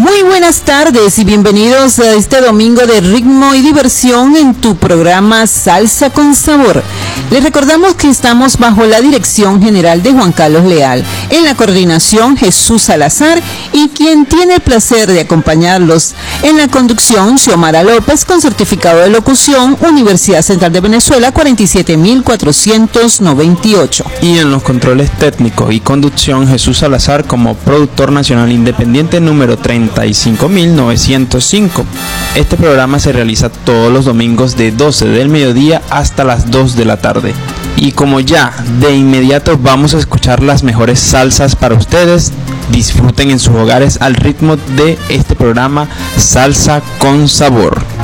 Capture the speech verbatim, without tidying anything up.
Muy buenas tardes y bienvenidos a este domingo de ritmo y diversión en tu programa Salsa con Sabor. Les recordamos que estamos bajo la dirección general de Juan Carlos Leal, en la coordinación Jesús Salazar y quien tiene el placer de acompañarlos en la conducción Xiomara López con certificado de locución Universidad Central de Venezuela cuarenta y siete mil cuatrocientos noventa y ocho. Y en los controles técnicos y conducción Jesús Salazar como productor nacional independiente número treinta y cinco mil novecientos cinco. Este programa se realiza todos los domingos de doce del mediodía hasta las dos de la tarde. Y como ya de inmediato vamos a escuchar las mejores salsas para ustedes, disfruten en sus hogares al ritmo de este programa Salsa con Sabor.